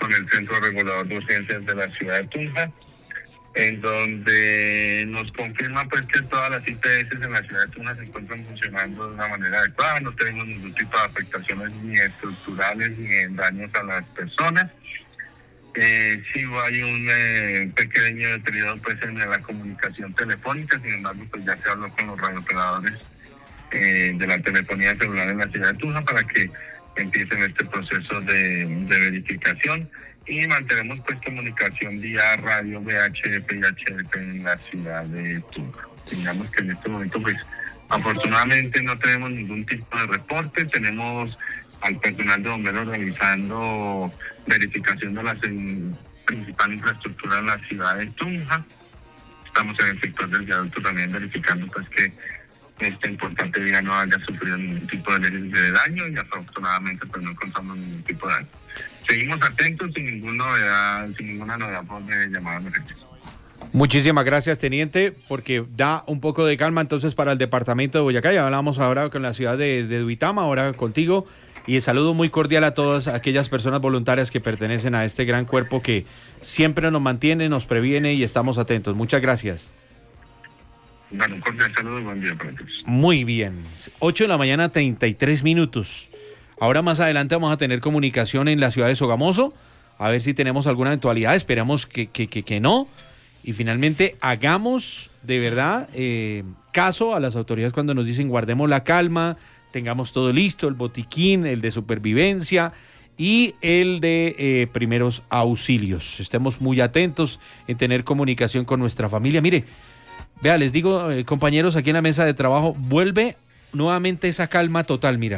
con el Centro Regulador de Urgencias de la ciudad de Tunja, en donde nos confirma pues que todas las IPS en la ciudad de Tunja se encuentran funcionando de una manera adecuada, no tenemos ningún tipo de afectaciones ni estructurales ni en daños a las personas. Sí hay un pequeño deterioro pues en la comunicación telefónica, sin embargo pues ya se habló con los radiooperadores de la telefonía celular en la ciudad de Tunja para que empiecen este proceso de verificación, y mantenemos pues comunicación vía radio, VHF y HF en la ciudad de Tunja. Digamos que en este momento pues afortunadamente no tenemos ningún tipo de reporte, tenemos al personal de bomberos realizando verificación de la principal infraestructura en la ciudad de Tunja. Estamos en el sector del viaducto también verificando pues que esta importante vía no haya sufrido ningún tipo de daño, y afortunadamente pues no encontramos ningún tipo de daño. Seguimos atentos sin ninguna novedad por llamada de emergencia. Muchísimas gracias, teniente, porque da un poco de calma entonces para el departamento de Boyacá. Ya hablamos ahora con la ciudad de Duitama, ahora contigo, y el saludo muy cordial a todas aquellas personas voluntarias que pertenecen a este gran cuerpo que siempre nos mantiene, nos previene y estamos atentos. Muchas gracias. Bueno, un cordial saludo y buen día para todos. Muy bien, 8 de la mañana, 33 minutos. Ahora más adelante vamos a tener comunicación en la ciudad de Sogamoso, a ver si tenemos alguna eventualidad, esperamos que no, y finalmente hagamos de verdad caso a las autoridades cuando nos dicen guardemos la calma, tengamos todo listo, el botiquín, el de supervivencia y el de primeros auxilios. Estemos muy atentos en tener comunicación con nuestra familia. Mire, vea, les digo, compañeros, aquí en la mesa de trabajo, vuelve nuevamente esa calma total, mira.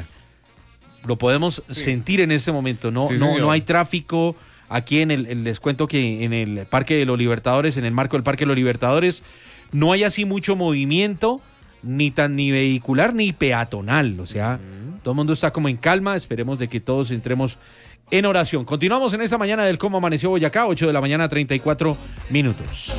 Lo podemos sentir en este momento, no hay tráfico. Aquí les cuento que en el Parque de los Libertadores, en el marco del Parque de los Libertadores, no hay así mucho movimiento, ni vehicular ni peatonal. O sea, todo el mundo está como en calma. Esperemos de que todos entremos en oración. Continuamos en esta mañana del Cómo Amaneció Boyacá, 8 de la mañana, 34 minutos.